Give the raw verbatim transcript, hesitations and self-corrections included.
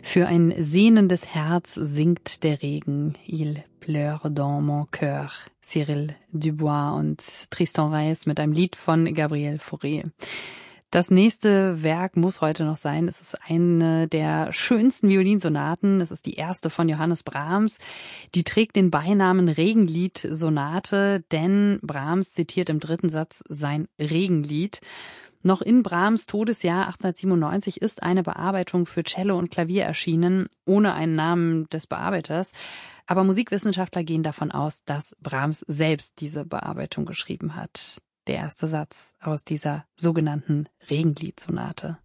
Für ein sehnendes Herz singt der Regen. Il pleure dans mon cœur. Cyril Dubois und Tristan Reis mit einem Lied von Gabriel Fauré. Das nächste Werk muss heute noch sein. Es ist eine der schönsten Violinsonaten. Es ist die erste von Johannes Brahms. Die trägt den Beinamen Regenlied-Sonate, denn Brahms zitiert im dritten Satz sein Regenlied. Noch in Brahms Todesjahr achtzehnhundertsiebenundneunzig ist eine Bearbeitung für Cello und Klavier erschienen, ohne einen Namen des Bearbeiters. Aber Musikwissenschaftler gehen davon aus, dass Brahms selbst diese Bearbeitung geschrieben hat. Der erste Satz aus dieser sogenannten Regenlied-Sonate.